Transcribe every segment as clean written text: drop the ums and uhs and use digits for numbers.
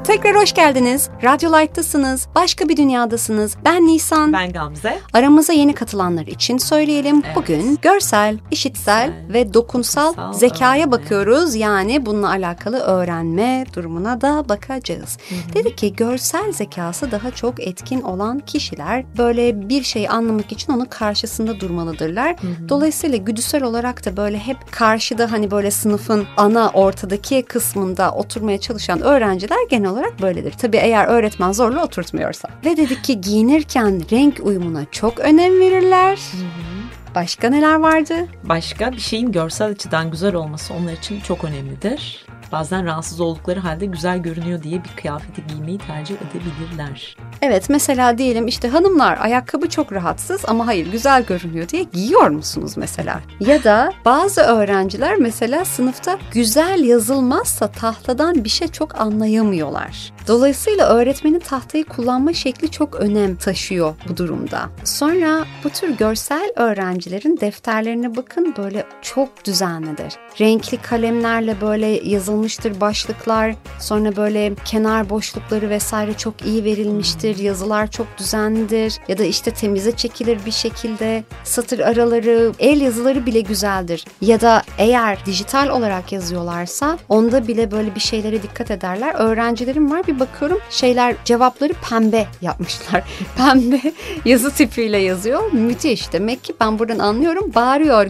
Tekrar hoş geldiniz. Radyo Light'tasınız. Başka bir dünyadasınız. Ben Nisan. Ben Gamze. Aramıza yeni katılanlar için söyleyelim. Evet. Bugün görsel, işitsel ve dokunsal zekaya bakıyoruz. Yani bununla alakalı öğrenme durumuna da bakacağız. Dedik ki görsel zekası daha çok etkin olan kişiler böyle bir şeyi anlamak için onun karşısında durmalıdırlar. Dolayısıyla güdüsel olarak da böyle hep karşıda hani böyle sınıfın ana ortadaki kısmında oturmaya çalışan öğrenciler genel olarak böyledir. Tabii eğer öğretmen zorla oturtmuyorsa. Ve dedik ki giyinirken renk uyumuna çok önem verirler. Başka neler vardı? Başka bir şeyin görsel açıdan güzel olması onlar için çok önemlidir. Bazen rahatsız oldukları halde güzel görünüyor diye bir kıyafeti giymeyi tercih edebilirler. Evet, mesela diyelim işte hanımlar ayakkabı çok rahatsız ama hayır güzel görünüyor diye giyiyor musunuz mesela? Ya da bazı öğrenciler mesela sınıfta güzel yazılmazsa tahtadan bir şey çok anlayamıyorlar. Dolayısıyla öğretmenin tahtayı kullanma şekli çok önem taşıyor bu durumda. Sonra bu tür görsel öğrencilerin defterlerine bakın, böyle çok düzenlidir. Renkli kalemlerle böyle yazılmıştır başlıklar, sonra böyle kenar boşlukları vesaire çok iyi verilmiştir, yazılar çok düzenlidir ya da işte temize çekilir bir şekilde, satır araları, el yazıları bile güzeldir. Ya da eğer dijital olarak yazıyorlarsa onda bile böyle bir şeylere dikkat ederler. Öğrencilerim var, bir bakıyorum cevapları pembe yapmışlar. Pembe yazı tipiyle yazıyor. Müthiş. Demek ki ben buradan anlıyorum. Bağırıyor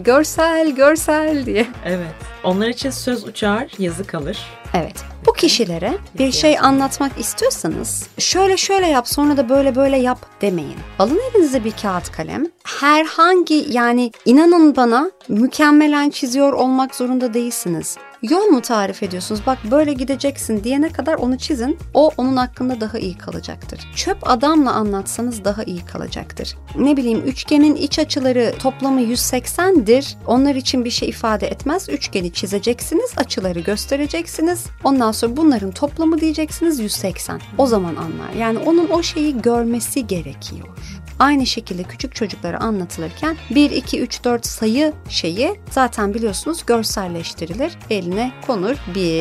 görsel diye. Evet. Onlar için söz uçar, yazı kalır. Evet. Bu kişilere bir şey anlatmak istiyorsanız şöyle yap, sonra da böyle yap demeyin. Alın elinize bir kağıt kalem. Herhangi, yani inanın bana, mükemmelen çiziyor olmak zorunda değilsiniz. Yol mu tarif ediyorsunuz? Bak böyle gideceksin diyene kadar onu çizin. O onun hakkında daha iyi kalacaktır. Çöp adamla anlatsanız daha iyi kalacaktır. Ne bileyim, üçgenin iç açıları toplamı 180'dir. Onlar için bir şey ifade etmez. Üçgeni çizeceksiniz, açıları göstereceksiniz. Ondan sonra bunların toplamı diyeceksiniz 180. O zaman anlar. Yani onun o şeyi görmesi gerekiyor. Aynı şekilde küçük çocuklara anlatılırken 1, 2, 3, 4 sayı şeyi zaten biliyorsunuz görselleştirilir. Eline konur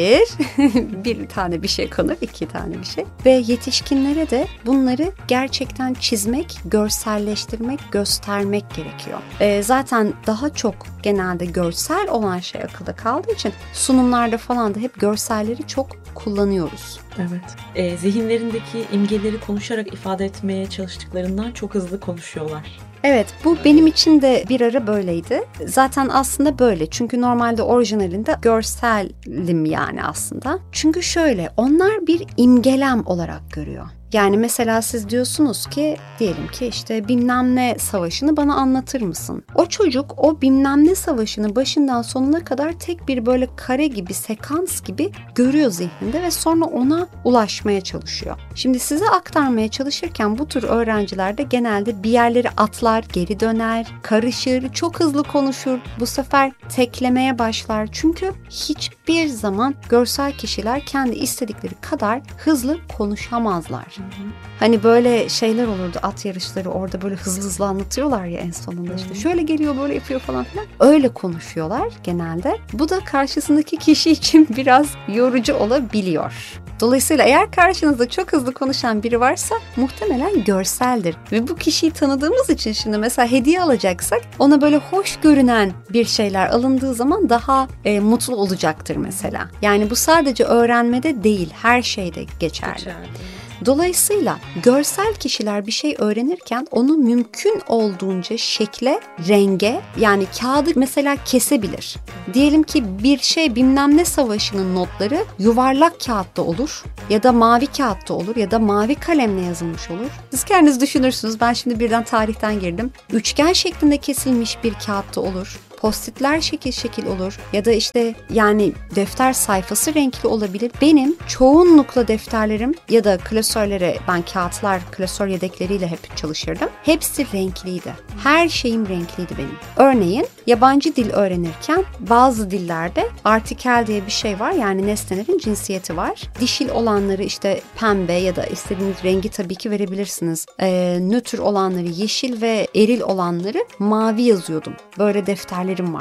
bir tane bir şey konur, 2 tane bir şey. Ve yetişkinlere de bunları gerçekten çizmek, görselleştirmek, göstermek gerekiyor. Zaten daha çok genelde görsel olan şey akılda kaldığı için sunumlarda falan da hep görselleri çok kullanıyoruz. Evet. Zihinlerindeki imgeleri konuşarak ifade etmeye çalıştıklarından çok hızlı konuşuyorlar. Evet, bu benim için de bir ara böyleydi. Zaten aslında böyle. Çünkü normalde orijinalinde görselim yani aslında. Çünkü şöyle, onlar bir imgelem olarak görüyor. Yani mesela siz diyorsunuz ki, diyelim ki işte bilmem ne savaşını bana anlatır mısın? O çocuk o bilmem ne savaşını başından sonuna kadar tek bir böyle kare gibi, sekans gibi görüyor zihninde ve sonra ona ulaşmaya çalışıyor. Şimdi size aktarmaya çalışırken bu tür öğrenciler de genelde bir yerleri atlar, geri döner, karışır, çok hızlı konuşur. Bu sefer teklemeye başlar. Çünkü hiçbir zaman görsel kişiler kendi istedikleri kadar hızlı konuşamazlar. Hani böyle şeyler olurdu, at yarışları, orada böyle hızlı anlatıyorlar ya en sonunda, işte şöyle geliyor böyle yapıyor falan filan. Öyle konuşuyorlar genelde. Bu da karşısındaki kişi için biraz yorucu olabiliyor. Dolayısıyla eğer karşınızda çok hızlı konuşan biri varsa muhtemelen görseldir. Ve bu kişiyi tanıdığımız için şimdi mesela hediye alacaksak ona böyle hoş görünen bir şeyler alındığı zaman daha mutlu olacaktır mesela. Yani bu sadece öğrenmede değil, her şeyde geçerli. Dolayısıyla görsel kişiler bir şey öğrenirken onu mümkün olduğunca şekle, renge, yani kağıdı mesela kesebilir. Diyelim ki bir şey bilmem ne savaşının notları yuvarlak kağıtta olur ya da mavi kağıtta olur ya da mavi kalemle yazılmış olur. Siz kendiniz düşünürsünüz, ben şimdi birden tarihten girdim. Üçgen şeklinde kesilmiş bir kağıtta olur. Post-itler şekil olur ya da işte yani defter sayfası renkli olabilir. Benim çoğunlukla defterlerim ya da klasörlere, ben kağıtlar, klasör yedekleriyle hep çalışırdım. Hepsi renkliydi. Her şeyim renkliydi benim. Örneğin yabancı dil öğrenirken bazı dillerde artikel diye bir şey var, yani nesnelerin cinsiyeti var. Dişil olanları işte pembe ya da istediğiniz rengi tabii ki verebilirsiniz. Nötr olanları yeşil ve eril olanları mavi yazıyordum. Böyle defterlerim var.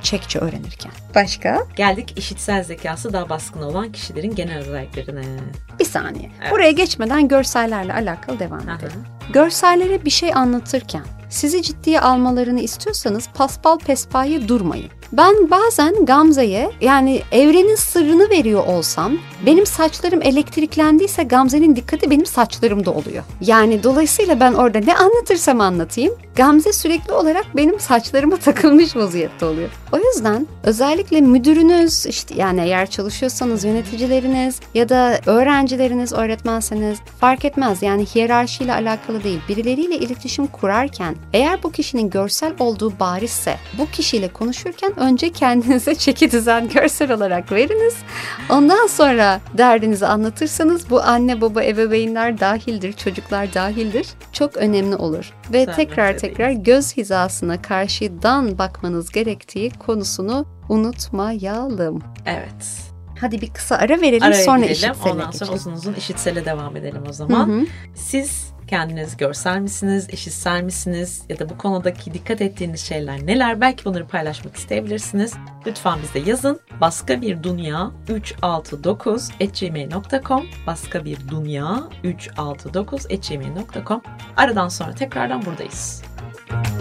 Çekçe öğrenirken. Başka? Geldik işitsel zekası daha baskın olan kişilerin genel özelliklerine. Bir saniye. Evet. Buraya geçmeden görsellerle alakalı devam edelim. Görsellere bir şey anlatırken sizi ciddiye almalarını istiyorsanız paspal pespayı durmayın. Ben bazen Gamze'ye, yani evrenin sırrını veriyor olsam, benim saçlarım elektriklendiyse Gamze'nin dikkati benim saçlarımda oluyor. Yani dolayısıyla ben orada ne anlatırsam anlatayım, Gamze sürekli olarak benim saçlarıma takılmış vaziyette oluyor. O yüzden özellikle müdürünüz, işte yani eğer çalışıyorsanız yöneticileriniz ya da öğrencileriniz, öğretmenseniz fark etmez. Yani hiyerarşiyle alakalı değil. Birileriyle iletişim kurarken eğer bu kişinin görsel olduğu barizse bu kişiyle konuşurken önce kendinize çeki düzen görsel olarak veriniz. Ondan sonra derdinizi anlatırsanız bu anne baba ebeveynler dahildir, çocuklar dahildir. Çok önemli olur. Ve tekrar göz hizasına karşıdan bakmanız gerektiği konusunu unutmayalım. Evet. Hadi bir kısa ara verelim, Araya sonra gidelim. işitsele Ondan sonra uzun işitsele devam edelim o zaman. Hı hı. Siz kendiniz görsel misiniz, işitsel misiniz ya da bu konudaki dikkat ettiğiniz şeyler neler? Belki bunları paylaşmak isteyebilirsiniz. Lütfen bize yazın. baskabirdünya369@gmail.com baskabirdünya369@gmail.com. Aradan sonra tekrardan buradayız.